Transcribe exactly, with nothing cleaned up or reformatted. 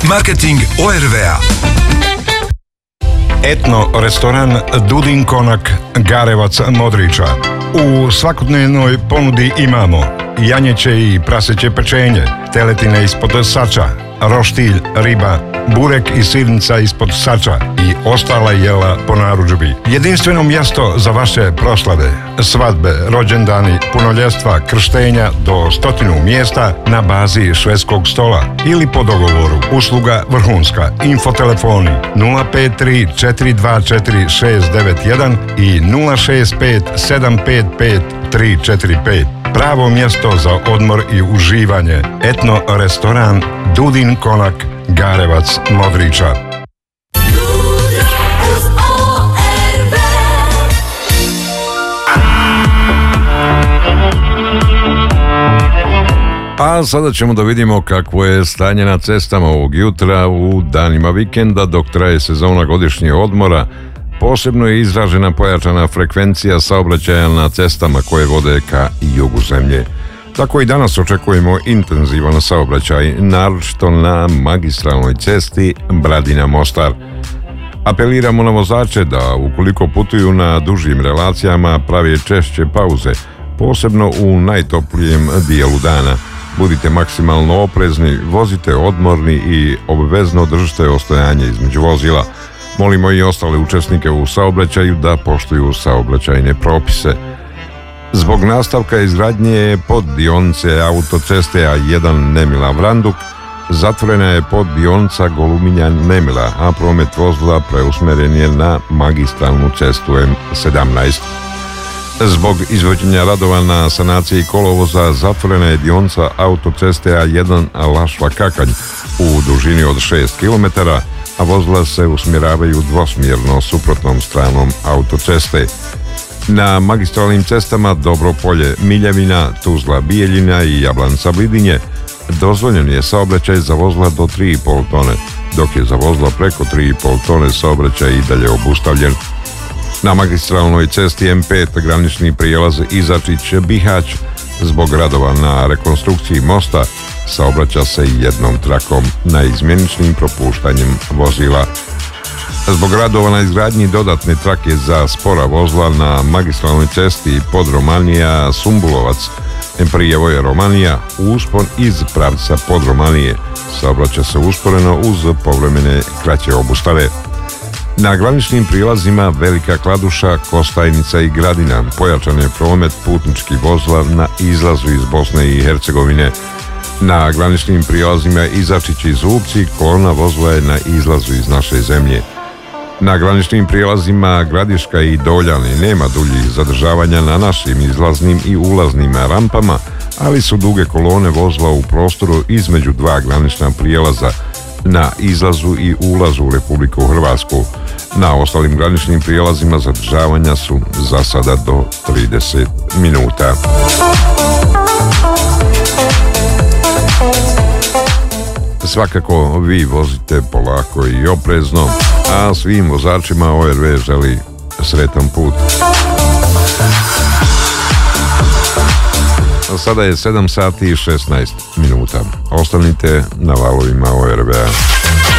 Marketing O R V-a. Etno restoran Dudin Konak, Garevac, Modriča. U svakodnevnoj ponudi imamo janjeće i praseće pečenje, teletine ispod sača, roštilj, riba, burek i sirnica ispod sača i ostala jela po narudžbi. Jedinstveno mjesto za vaše proslave, svadbe, rođendani, punoljestva, krštenja do stotinu mjesta na bazi švedskog stola ili po dogovoru. Usluga vrhunska. Infotelefoni nula pet tri četiri dva četiri šest devet jedan i nula šest pet sedam pet pet tri četiri pet. Pravo mjesto za odmor i uživanje. Etno restoran Dudin Konak, Garevac, Modriča. A sada ćemo da vidimo kakvo je stanje na cestama ovog jutra u danima vikenda dok traje sezona godišnjeg odmora. Posebno je izražena pojačana frekvencija saobraćaja na cestama koje vode ka jugu zemlje. Tako i danas očekujemo intenzivan saobraćaj, naročito na magistralnoj cesti Bradina-Mostar. Apeliramo na vozače da ukoliko putuju na dužim relacijama prave češće pauze, posebno u najtoplijem dijelu dana. Budite maksimalno oprezni, vozite odmorni i obvezno držite ostojanje između vozila. Molimo i ostale učesnike u saobraćaju da poštuju saobraćajne propise. Zbog nastavka izgradnje poddionice autoceste A jedan Nemila-Vranduk, zatvorena je poddionica Goluminja-Nemila, a promet vozila preusmeren je na magistralnu cestu M sedamnaest. Zbog izvođenja radova na sanaciji kolovoza, zatvorena je dionica autoceste A jedan Lašva-Kakanj u dužini od šest kilometara, a vozila se usmjeravaju dvosmjerno suprotnom stranom autoceste. Na magistralnim cestama Dobropolje, Miljevina, Tuzla, Bijeljina i Jablanca-Vidinje dozvoljen je saobraćaj za vozila do tri i pol tone, dok je za vozila preko tri i pol tone saobraćaj i dalje obustavljen. Na magistralnoj cesti M pet granični prijelaz Izačić-Bihać zbog radova na rekonstrukciji mosta saobraća se jednom trakom na izmjeničnim propuštanjem vozila. Zbog radova na izgradnji dodatne trake za spora vozila na magistralnoj cesti Podromanija-Sumbulovac, Prijevoje Romanija, uspon iz pravca Podromanije saobraća se usporeno uz povremene kraće obustave. Na graničnim prilazima Velika Kladuša, Kostajnica i Gradina pojačan je promet putničkih vozila na izlazu iz Bosne i Hercegovine. Na graničnim prilazima Izačić i Zubci kolona vozila je na izlazu iz naše zemlje. Na graničnim prijelazima Gradiška i Doljani nema duljih zadržavanja na našim izlaznim i ulaznim rampama, ali su duge kolone vozila u prostoru između dva granična prijelaza na izlazu i ulazu u Republiku Hrvatsku. Na ostalim graničnim prijelazima zadržavanja su za sada do trideset minuta. Svakako vi vozite polako i oprezno, a svim vozačima O R V želi sretan put. Sada je sedam sati i šesnaest minuta. Ostanite na valovima O R V-a.